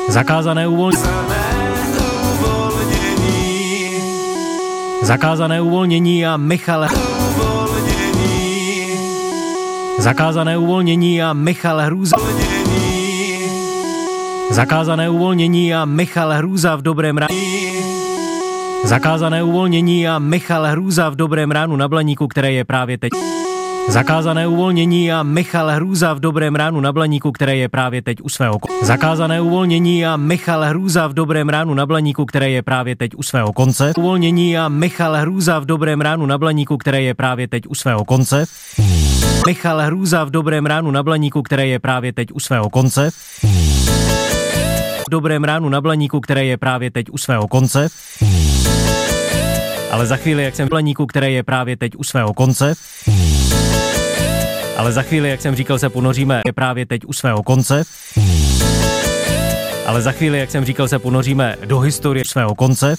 Zakázané uvolnění a Michal. Zakázané uvolnění a Michal Hrůza. Zakázané uvolnění a Michal Hrůza v dobrém ránu. Zakázané uvolnění a Michal Hrůza v dobrém ránu na Blaníku, které je právě teď. Zakázané uvolnění a Michal Hrůza v dobrém ránu na Blaníku, které je právě teď u svého konce. Zakázané uvolnění a Michal Hrůza v dobrém ránu na Blaníku, které je právě teď u svého konce. Uvolnění a Michal Hrůza v dobrém ránu na Blaníku, které je právě teď u svého konce. Michal Hrůza v dobrém ránu na Blaníku, které je právě teď u svého konce. V dobrém ránu na Blaníku, které je právě teď u svého konce. Ale za chvíli, jak jsem v Blaníku, které je právě teď u svého konce. Ale za chvíli, jak jsem říkal, se ponoříme, je právě teď u svého konce. Ale za chvíli, jak jsem říkal, se ponoříme do historie svého konce.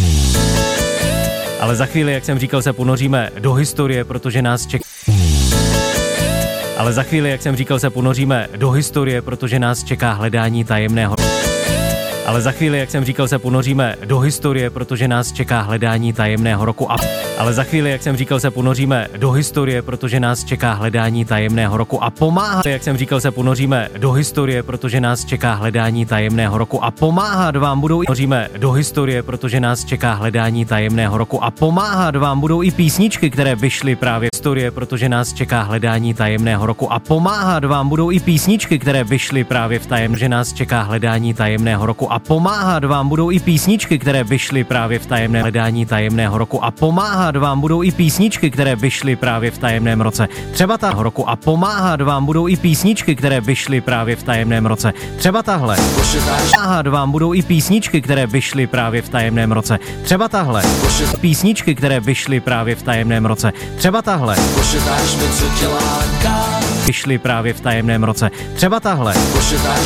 Ale za chvíli, jak jsem říkal, se ponoříme do historie, protože nás čeká. Ale za chvíli, jak jsem říkal, se ponoříme do historie, protože nás čeká hledání tajemného. Ale za chvíli, jak jsem říkal, se ponoříme do historie, protože nás čeká hledání tajemného roku. Ale za chvíli, jak jsem říkal, se ponoříme do historie, protože nás čeká hledání tajemného roku a pomáhat. Jak jsem říkal, se ponoříme do historie, protože nás čeká hledání tajemného roku a pomáhat vám budou i ponoříme do historie, protože nás čeká hledání tajemného roku a pomáhat vám budou i písničky, které vyšly právě z historie, protože nás čeká hledání tajemného roku a pomáhat vám budou i písničky, které vyšly právě v tajem, že nás čeká hledání tajemného roku a pomáhat vám budou i písničky, které vyšly právě v tajemném hledání tajemného roku a pomáhat vám budou i písničky, které vyšly právě v tajemném roce. Třeba ta roku a pomáhat vám budou i písničky, které vyšly právě v tajemném roce. Třeba tahle. Pomáhat vám budou i písničky, které vyšly právě v tajemném roce. Třeba tahle. Písničky, které vyšly právě v tajemném roce. Třeba tahle. Vyšly právě v tajemném roce. Třeba tahle.